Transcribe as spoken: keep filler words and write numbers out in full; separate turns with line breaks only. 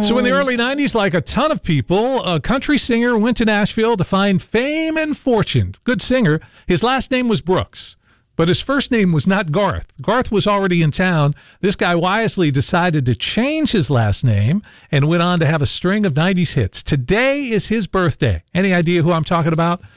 So in the early nineties, like a ton of people, a country singer went to Nashville to find fame and fortune. Good singer. His last name was Brooks, but his first name was not Garth. Garth was already in town. This guy wisely decided to change his last name and went on to have a string of nineties hits. Today is his birthday. Any idea who I'm talking about?